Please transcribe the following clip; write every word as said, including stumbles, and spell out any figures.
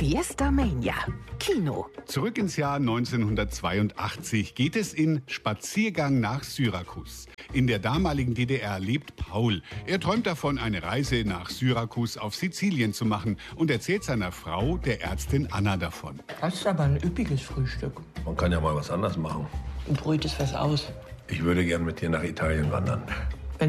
Fiesta Mania. Kino. Zurück ins Jahr neunzehnhundertzweiundachtzig geht es in Spaziergang nach Syrakus. In der damaligen D D R lebt Paul. Er träumt davon, eine Reise nach Syrakus auf Sizilien zu machen und erzählt seiner Frau, der Ärztin Anna, davon. Das ist aber ein üppiges Frühstück. Man kann ja mal was anderes machen. Du brütest was aus. Ich würde gern mit dir nach Italien wandern.